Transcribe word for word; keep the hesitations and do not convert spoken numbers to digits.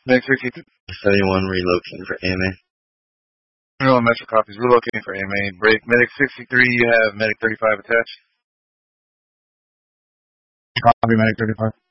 Medic sixty-three. seventy-one relocating for A M A. No, Metro copies. Relocating for A M A. Break. Medic sixty-three, you have Medic thirty-five attached. Copy, Medic thirty-five.